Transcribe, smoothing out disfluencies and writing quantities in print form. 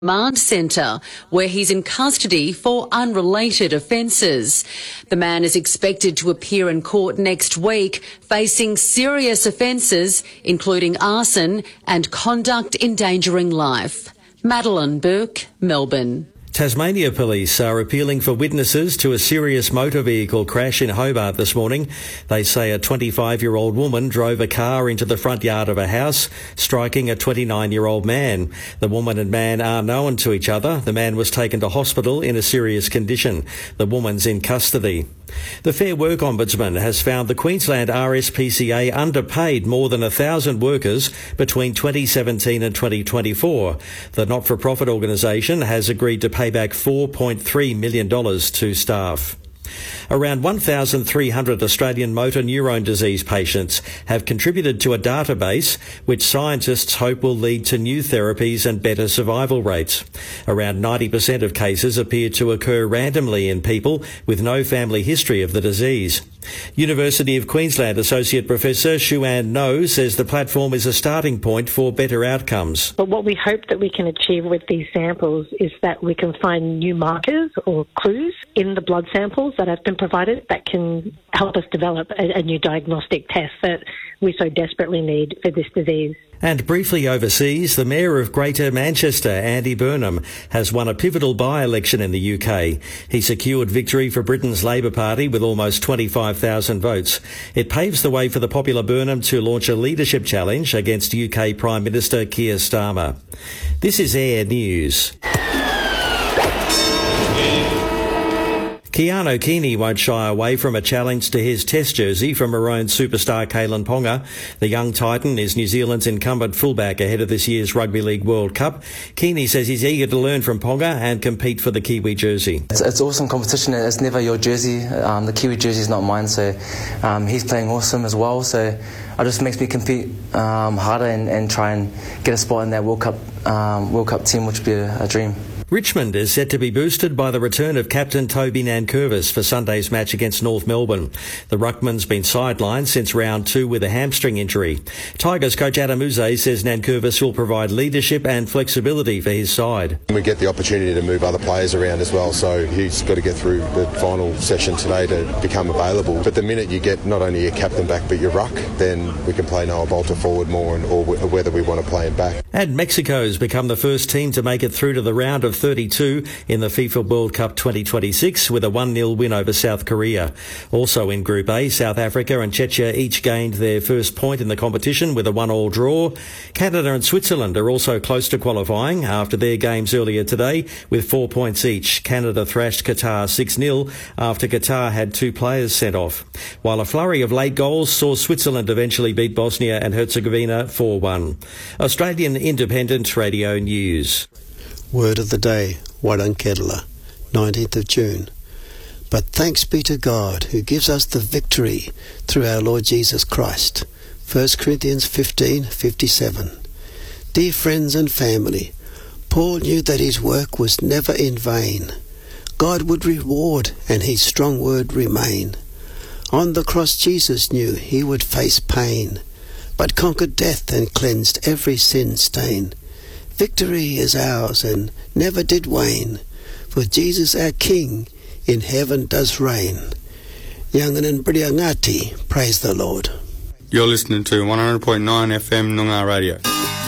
Remand Centre, where he's in custody for unrelated offences. The man is expected to appear in court next week, facing serious offences, including arson and conduct endangering life. Madeline Burke, Melbourne. Tasmania Police are appealing for witnesses to a serious motor vehicle crash in Hobart this morning. They say a 25-year-old woman drove a car into the front yard of a house, striking a 29-year-old man. The woman and man are known to each other. The man was taken to hospital in a serious condition. The woman's in custody. The Fair Work Ombudsman has found the Queensland RSPCA underpaid more than 1,000 workers between 2017 and 2024. The not-for-profit organisation has agreed to pay back $4.3 million to staff. Around 1,300 Australian motor neurone disease patients have contributed to a database which scientists hope will lead to new therapies and better survival rates. Around 90% of cases appear to occur randomly in people with no family history of the disease. University of Queensland Associate Professor Shuan No says the platform is a starting point for better outcomes. But what we hope that we can achieve with these samples is that we can find new markers or clues in the blood samples that have been provided that can help us develop a new diagnostic test that we so desperately need for this disease. And briefly overseas, the Mayor of Greater Manchester, Andy Burnham, has won a pivotal by-election in the UK. He secured victory for Britain's Labour Party with almost 25,000 votes. It paves the way for the popular Burnham to launch a leadership challenge against UK Prime Minister Keir Starmer. This is Air News. Keanu Keaney won't shy away from a challenge to his test jersey from Maroon superstar Kalen Ponga. The young Titan is New Zealand's incumbent fullback ahead of this year's Rugby League World Cup. Keaney says he's eager to learn from Ponga and compete for the Kiwi jersey. It's awesome competition. It's never your jersey. The Kiwi jersey is not mine, so he's playing awesome as well. So it just makes me compete harder and try and get a spot in that World Cup team, which would be a dream. Richmond is set to be boosted by the return of captain Toby Nankervis for Sunday's match against North Melbourne. The Ruckman's been sidelined since round 2 with a hamstring injury. Tigers coach Adam Uze says Nankervis will provide leadership and flexibility for his side. We get the opportunity to move other players around as well, so he's got to get through the final session today to become available. But the minute you get not only your captain back but your ruck, then we can play Noah Bolter forward more or whether we want to play him back. And Mexico's become the first team to make it through to the round of 32 in the FIFA World Cup 2026 with a 1-0 win over South Korea. Also in Group A, South Africa and Czechia each gained their first point in the competition with a 1-1 draw. Canada and Switzerland are also close to qualifying after their games earlier today with 4 points each. Canada thrashed Qatar 6-0 after Qatar had 2 players sent off, while a flurry of late goals saw Switzerland eventually beat Bosnia and Herzegovina 4-1. Australian Independent Radio News. Word of the day, Warrankedla, 19th of June. But thanks be to God who gives us the victory through our Lord Jesus Christ. 1 Corinthians 15:57. Dear friends and family, Paul knew that his work was never in vain. God would reward and his strong word remain. On the cross Jesus knew he would face pain, but conquered death and cleansed every sin stain. Victory is ours and never did wane, for Jesus our King in heaven does reign. Yanganan Briangati, praise the Lord. You're listening to 100.9 FM Noongar Radio.